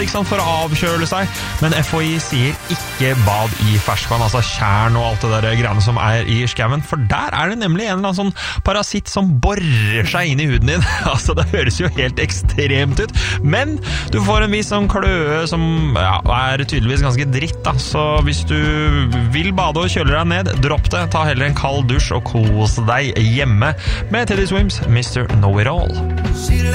ikke sant, for å avkjøle seg, men FHI sier ikke bad i ferskvann, altså tjern og alt det der greiene som i skauen, for der det nemlig en eller annen sånn parasitt som borer seg inn i huden din. Altså, det høres jo helt ekstremt ut, men du får en viss sånn kløe som tydeligvis ganske dritt da, så hvis du vil bade og kjøle deg ned, dropp det, ta heller en kald dusj og kos deg hjemme med Teddy Swims, Mr. Know-It-All.